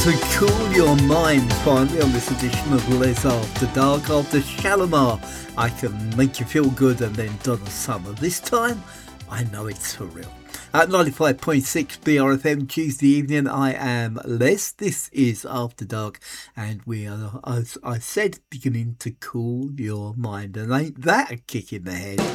to cool your mind finally on this edition of Les After Dark. After Shalimar, I Can Make You Feel Good, and then Donna Summer. This time, I know it's for real. At 95.6 BRFM, Tuesday evening, I am Les. This is After Dark, and we are, as I said, beginning to cool your mind. And ain't that a kick in the head?